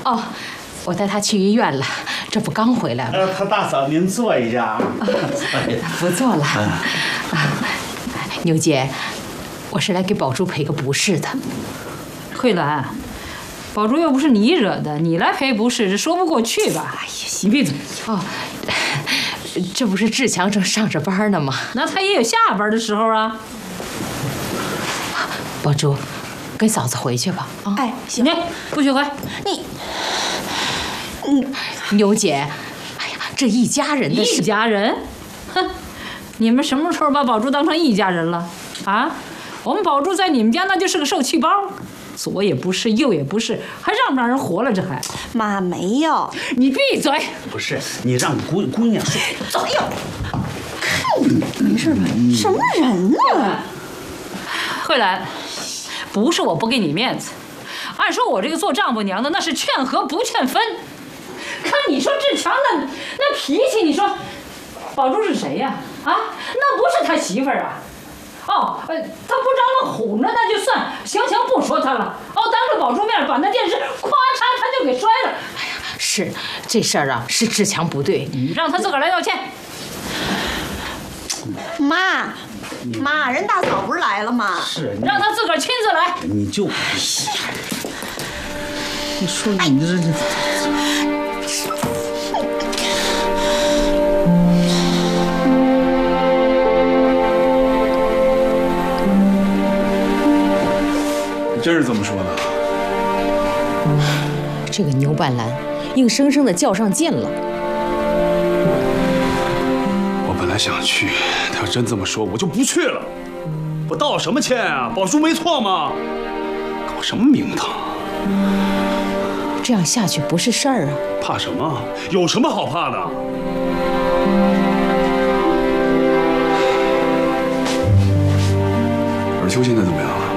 哦，我带他去医院了，这不刚回来吗？ 他大嫂您坐一下。 不坐了。牛姐，我是来给宝珠赔个不是的。 慧兰，宝珠又不是你惹的，你来赔不是，这说不过去吧？ 哎呀， 你闭嘴！ 哦，这不是志强正上着班呢吗？ 那他也有下班的时候啊。 宝珠，跟嫂子回去吧。啊， 哎，行， 你不许回。 牛姐，哎呀，这一家人的事。 一家人？哼，你们什么时候把宝珠当成一家人了？啊，我们宝珠在你们家那就是个受气包，左也不是，右也不是，还让不让人活了？这还？ 妈没有。 你闭嘴！ 不是，你让姑娘说。 哎呦，看你没事吧？什么人呢？ 慧兰，不是我不给你面子，按说我这个做丈母娘的那是劝和不劝分。可你说志强那脾气，你说宝珠是谁呀？啊，那不是他媳妇儿啊。哦，他不招了虎呢，那就算行，不说他了。哦，当着宝珠面把那电视咵嚓他就给摔了。 哎呀，是这事儿啊，是志强不对， 你让他自个儿来道歉。 妈，人大嫂不是来了吗？ 是， 让他自个儿亲自来。 你就，你说你这。 真是这么说的？ 这个牛半兰硬生生的较上劲了。 我本来想去，他要真这么说，我就不去了。我道什么歉啊？宝珠没错吗？搞什么名堂？ 这样下去不是事儿啊！ 怕什么？有什么好怕的？尔秋现在怎么样了？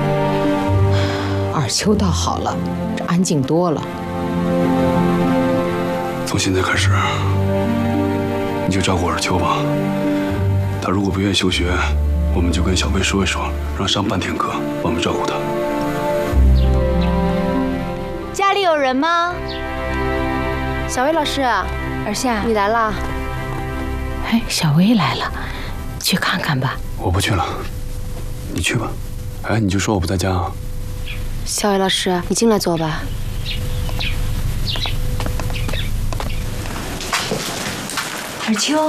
尔秋倒好了，这安静多了。 从现在开始，你就照顾尔秋吧。他如果不愿意休学，我们就跟小薇说一说，让上半天课，我们照顾他。 家里有人吗？小薇老师，尔夏，你来了。 哎，小薇来了，去看看吧。 我不去了，你去吧。哎，你就说我不在家啊。 小薇老师，你进来坐吧。 尔秋，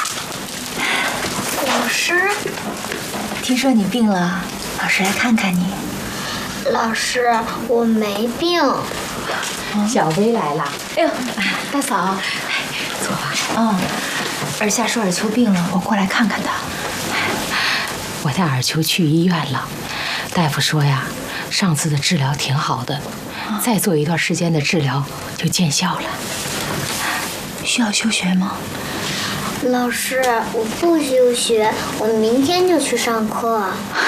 老师， 听说你病了，老师来看看你。 老师，我没病。 小薇来了。 哎呦，大嫂，坐吧。尔夏说尔秋病了，我过来看看他。 我带尔秋去医院了，大夫说呀，上次的治疗挺好的，再做一段时间的治疗就见效了。 需要休学吗？ 老师，我不休学，我明天就去上课。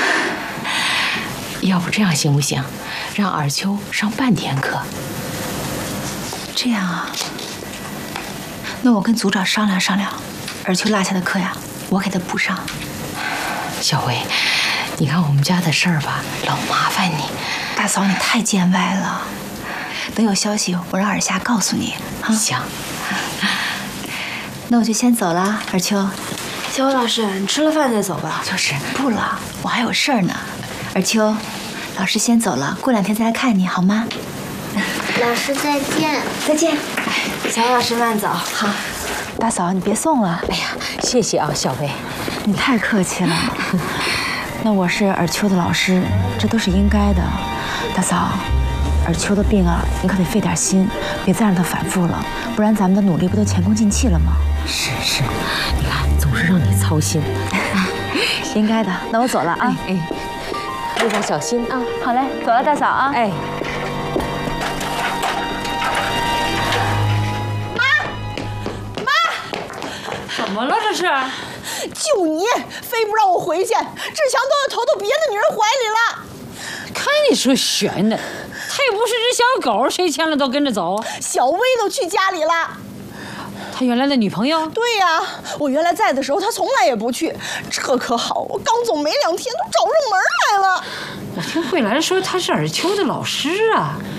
要不这样行不行？让尔秋上半天课。 这样啊，那我跟组长商量商量，尔秋落下的课呀，我给他补上。 小薇，你看我们家的事儿吧，老麻烦你。 大嫂，你太见外了。等有消息，我让尔夏告诉你啊。 行。 那我就先走了，尔秋。 小薇老师，你吃了饭再走吧。 就是不了，我还有事儿呢。尔秋，老师先走了，过2天再来看你好吗？ 老师再见。 再见。 小薇老师慢走。 好。大嫂，你别送了。 哎呀，谢谢啊，小薇。 你太客气了。那我是尔秋的老师，这都是应该的。大嫂，尔秋的病啊，你可得费点心，别再让他反复了，不然咱们的努力不都前功尽弃了吗？ 是，你看总是让你操心。 应该的。那我走了啊。 路上小心啊。 好嘞，走了，大嫂啊。 哎。 怎么了这是？ 就你非不让我回去，志强都要投到别的女人怀里了。 看你说悬的，他又不是只小狗，谁牵了都跟着走。 小薇都去家里了。 他原来的女朋友？ 对呀，我原来在的时候，他从来也不去。这可好，我刚走没2天，都找上门来了。 我听慧兰说他是尔秋的老师啊。